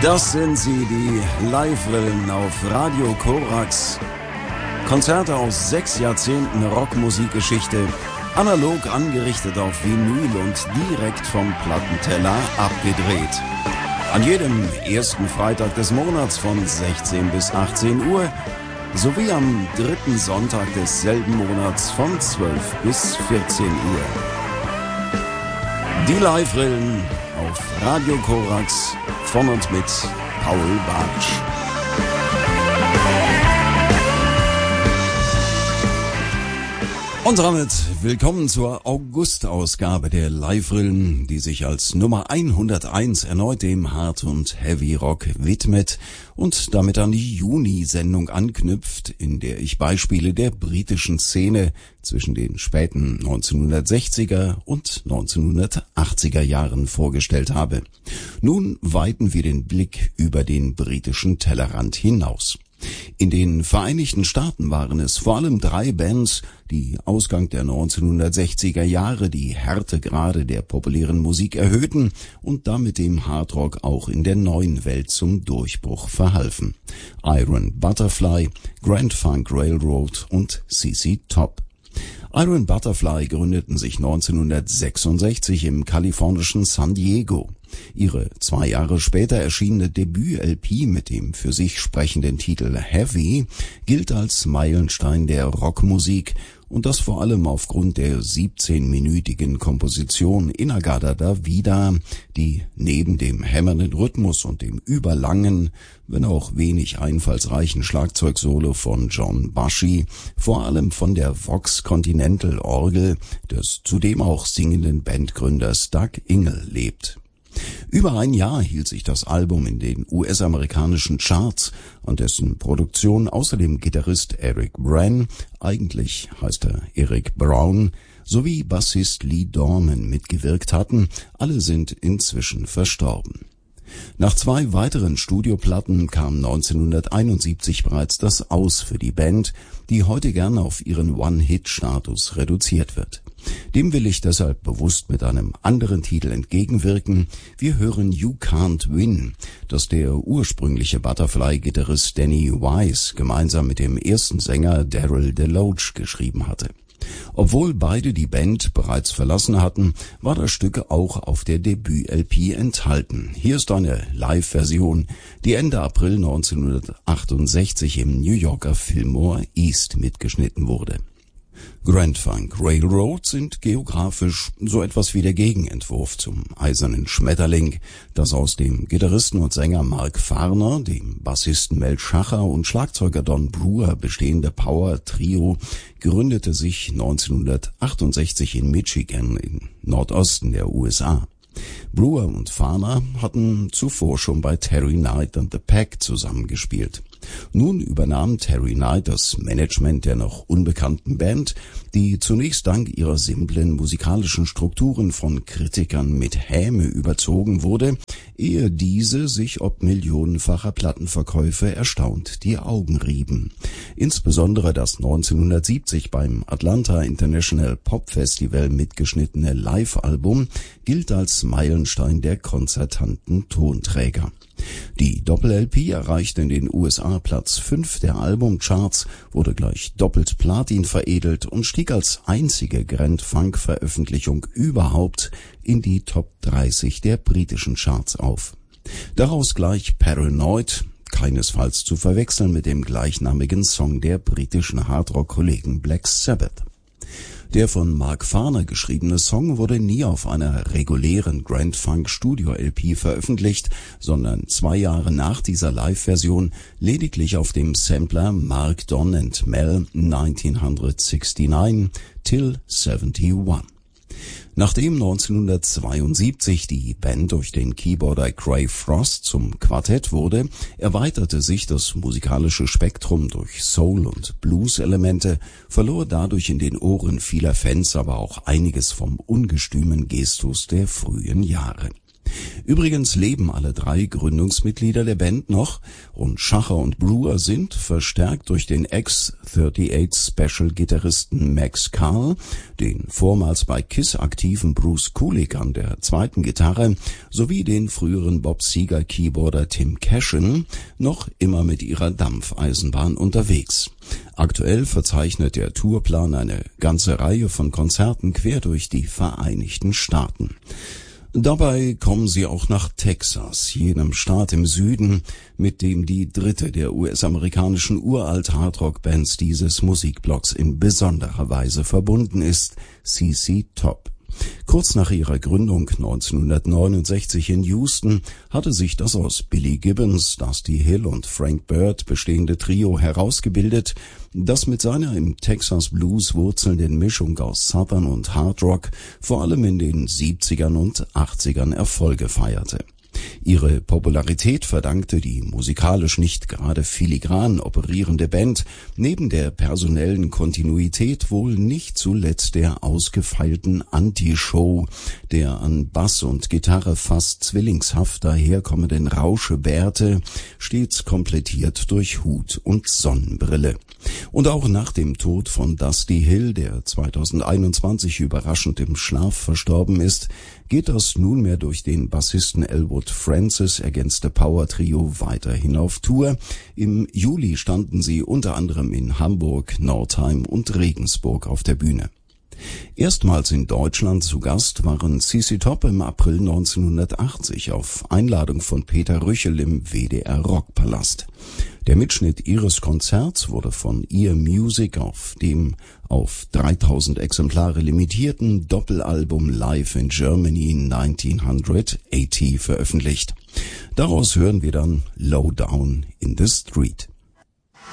Das sind sie, die Live-Rillen auf Radio Korax. Konzerte aus 6 Jahrzehnten Rockmusikgeschichte, analog angerichtet auf Vinyl und direkt vom Plattenteller abgedreht. An jedem ersten Freitag des Monats von 16 bis 18 Uhr sowie am dritten Sonntag desselben Monats von 12 bis 14 Uhr. Die Live-Rillen auf Radio Korax von und mit Paul Bartsch. Und damit willkommen zur August-Ausgabe der Live-Rillen, die sich als Nummer 101 erneut dem Hard- und Heavy-Rock widmet und damit an die Juni-Sendung anknüpft, in der ich Beispiele der britischen Szene zwischen den späten 1960er und 1980er Jahren vorgestellt habe. Nun weiten wir den Blick über den britischen Tellerrand hinaus. In den Vereinigten Staaten waren es vor allem 3 Bands, die Ausgang der 1960er Jahre die Härtegrade der populären Musik erhöhten und damit dem Hardrock auch in der neuen Welt zum Durchbruch verhalfen. Iron Butterfly, Grand Funk Railroad und ZZ Top. Iron Butterfly gründeten sich 1966 im kalifornischen San Diego. Ihre 2 Jahre später erschienene Debüt-LP mit dem für sich sprechenden Titel Heavy gilt als Meilenstein der Rockmusik und das vor allem aufgrund der 17-minütigen Komposition In-A-Gadda Da Vida, die neben dem hämmernden Rhythmus und dem überlangen, wenn auch wenig einfallsreichen Schlagzeugsolo von John Bushy vor allem von der Vox Continental Orgel des zudem auch singenden Bandgründers Doug Ingle lebt. Über ein Jahr hielt sich das Album in den US-amerikanischen Charts, an dessen Produktion außerdem Gitarrist Eric Brann, eigentlich heißt er Eric Brown, sowie Bassist Lee Dorman mitgewirkt hatten. Alle sind inzwischen verstorben. Nach 2 weiteren Studioplatten kam 1971 bereits das Aus für die Band, die heute gern auf ihren One-Hit-Status reduziert wird. Dem will ich deshalb bewusst mit einem anderen Titel entgegenwirken. Wir hören You Can't Win, das der ursprüngliche Butterfly-Gitarrist Danny Wise gemeinsam mit dem ersten Sänger Daryl DeLoach geschrieben hatte. Obwohl beide die Band bereits verlassen hatten, war das Stück auch auf der Debüt-LP enthalten. Hier ist eine Live-Version, die Ende April 1968 im New Yorker Fillmore East mitgeschnitten wurde. Grand Funk Railroad sind geografisch so etwas wie der Gegenentwurf zum Eisernen Schmetterling, das aus dem Gitarristen und Sänger Mark Farner, dem Bassisten Mel Schacher und Schlagzeuger Don Brewer bestehende Power-Trio gründete sich 1968 in Michigan im Nordosten der USA. Brewer und Farner hatten zuvor schon bei Terry Knight and the Pack zusammengespielt. Nun übernahm Terry Knight das Management der noch unbekannten Band, die zunächst dank ihrer simplen musikalischen Strukturen von Kritikern mit Häme überzogen wurde, ehe diese sich ob millionenfacher Plattenverkäufe erstaunt die Augen rieben. Insbesondere das 1970 beim Atlanta International Pop Festival mitgeschnittene Live-Album gilt als Meilenstein der konzertanten Tonträger. Die Doppel-LP erreichte in den USA Platz 5 der Albumcharts, wurde gleich doppelt Platin veredelt und stieg als einzige Grand Funk-Veröffentlichung überhaupt in die Top 30 der britischen Charts auf. Daraus gleich Paranoid, keinesfalls zu verwechseln mit dem gleichnamigen Song der britischen Hardrock-Kollegen Black Sabbath. Der von Mark Farner geschriebene Song wurde nie auf einer regulären Grand Funk Studio LP veröffentlicht, sondern 2 Jahre nach dieser Live-Version lediglich auf dem Sampler Mark Don and Mel 1969 till 71. Nachdem 1972 die Band durch den Keyboarder Craig Frost zum Quartett wurde, erweiterte sich das musikalische Spektrum durch Soul- und Blues-Elemente, verlor dadurch in den Ohren vieler Fans aber auch einiges vom ungestümen Gestus der frühen Jahre. Übrigens leben alle 3 Gründungsmitglieder der Band noch und Schacher und Brewer sind, verstärkt durch den X-38-Special-Gitarristen Max Carl, den vormals bei Kiss aktiven Bruce Kulick an der 2. Gitarre sowie den früheren Bob Seger-Keyboarder Tim Cashin, noch immer mit ihrer Dampfeisenbahn unterwegs. Aktuell verzeichnet der Tourplan eine ganze Reihe von Konzerten quer durch die Vereinigten Staaten. Dabei kommen sie auch nach Texas, jenem Staat im Süden, mit dem die dritte der US-amerikanischen Uralt-Hardrock-Bands dieses Musikblocks in besonderer Weise verbunden ist, CC Top. Kurz nach ihrer Gründung 1969 in Houston hatte sich das aus Billy Gibbons, Dusty Hill und Frank Bird bestehende Trio herausgebildet, das mit seiner im Texas Blues wurzelnden Mischung aus Southern und Hard Rock vor allem in den 70ern und 80ern Erfolge feierte. Ihre Popularität verdankte die musikalisch nicht gerade filigran operierende Band neben der personellen Kontinuität wohl nicht zuletzt der ausgefeilten Anti-Show, der an Bass und Gitarre fast zwillingshaft daherkommenden Rauschebärte, stets komplettiert durch Hut und Sonnenbrille. Und auch nach dem Tod von Dusty Hill, der 2021 überraschend im Schlaf verstorben ist, geht das nunmehr durch den Bassisten Elwood Francis ergänzte Power-Trio weiterhin auf Tour. Im Juli standen sie unter anderem in Hamburg, Nordheim und Regensburg auf der Bühne. Erstmals in Deutschland zu Gast waren CC Top im April 1980 auf Einladung von Peter Rüchel im WDR Rockpalast. Der Mitschnitt ihres Konzerts wurde von Ear Music auf dem auf 3000 Exemplare limitierten Doppelalbum Live in Germany 1980 veröffentlicht. Daraus hören wir dann Low Down in the Street.